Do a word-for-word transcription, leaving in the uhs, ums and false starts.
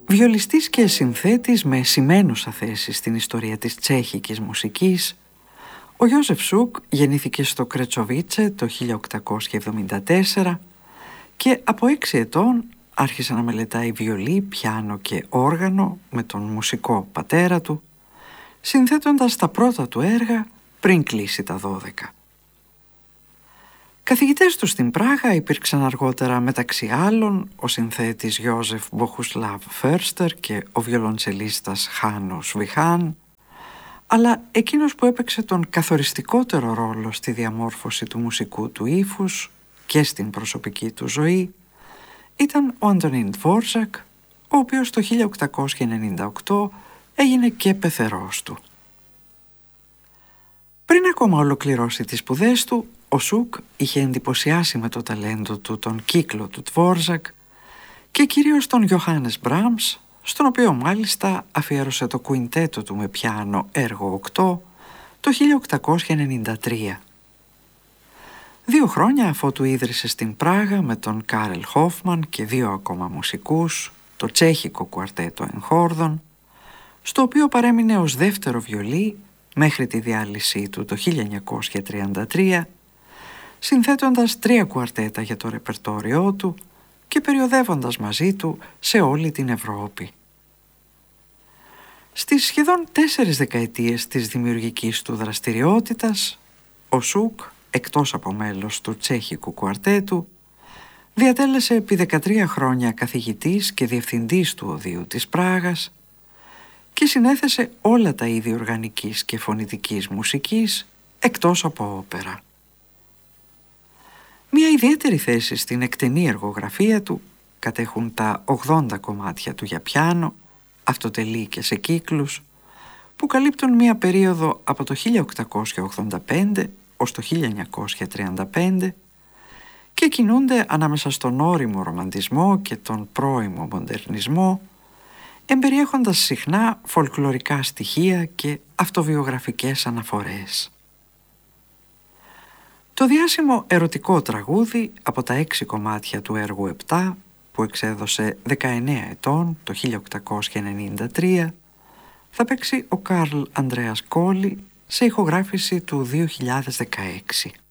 Βιολιστής και συνθέτης με σημαίνουσα θέση στην ιστορία της τσέχικης μουσικής, ο Γιόζεφ Σουκ γεννήθηκε στο Κρετσοβίτσε το χίλια οκτακόσια εβδομήντα τέσσερα και από έξι ετών άρχισε να μελετάει βιολί, πιάνο και όργανο με τον μουσικό πατέρα του, συνθέτοντας τα πρώτα του έργα πριν κλείσει τα δώδεκα. Καθηγητές του στην Πράγα υπήρξαν αργότερα μεταξύ άλλων ο συνθέτης Γιόζεφ Μποχουσλάβ Φέρστερ και ο βιολοντσελίστας Χάνος Βιχάν, αλλά εκείνος που έπαιξε τον καθοριστικότερο ρόλο στη διαμόρφωση του μουσικού του ύφους και στην προσωπική του ζωή ήταν ο Αντωνίν Ντβόρζακ, ο οποίος το χίλια οκτακόσια ενενήντα οκτώ έγινε και πεθερός του. Πριν ακόμα ολοκληρώσει τις σπουδές του, ο Σουκ είχε εντυπωσιάσει με το ταλέντο του τον κύκλο του Ντβόρζακ και κυρίως τον Γιοχάνες Μπράμς, στον οποίο μάλιστα αφιέρωσε το κουιντέτο του με πιάνο έργο οκτώ το χίλια οκτακόσια ενενήντα τρία. Δύο χρόνια αφότου ίδρυσε στην Πράγα με τον Κάρελ Χόφμαν και δύο ακόμα μουσικούς το τσέχικο κουαρτέτο Εγχόρδων, στο οποίο παρέμεινε ως δεύτερο βιολί μέχρι τη διάλυσή του το χίλια εννιακόσια τριάντα τρία, συνθέτοντας τρία κουαρτέτα για το ρεπερτόριό του και περιοδεύοντας μαζί του σε όλη την Ευρώπη. Στις σχεδόν τέσσερις δεκαετίες της δημιουργικής του δραστηριότητας, ο Σουκ, εκτός από μέλος του τσέχικου κουαρτέτου, διατέλεσε επί δεκατρία χρόνια καθηγητής και διευθυντής του Οδείου της Πράγας και συνέθεσε όλα τα είδη οργανικής και φωνητικής μουσικής εκτός από όπερα. Μια ιδιαίτερη θέση στην εκτενή εργογραφία του κατέχουν τα ογδόντα κομμάτια του για πιάνο, αυτοτελή και σε κύκλους, που καλύπτουν μια περίοδο από το χίλια οκτακόσια ογδόντα πέντε ως το χίλια εννιακόσια τριάντα πέντε και κινούνται ανάμεσα στον ώριμο ρομαντισμό και τον πρώιμο μοντερνισμό, εμπεριέχοντας συχνά φολκλωρικά στοιχεία και αυτοβιογραφικές αναφορές. Το διάσημο ερωτικό τραγούδι από τα έξι κομμάτια του έργου επτά, που εξέδωσε δεκαεννέα ετών το χίλια οκτακόσια ενενήντα τρία, θα παίξει ο Καρλ Ανδρέας Κόλλη σε ηχογράφηση του δύο χιλιάδες δεκαέξι.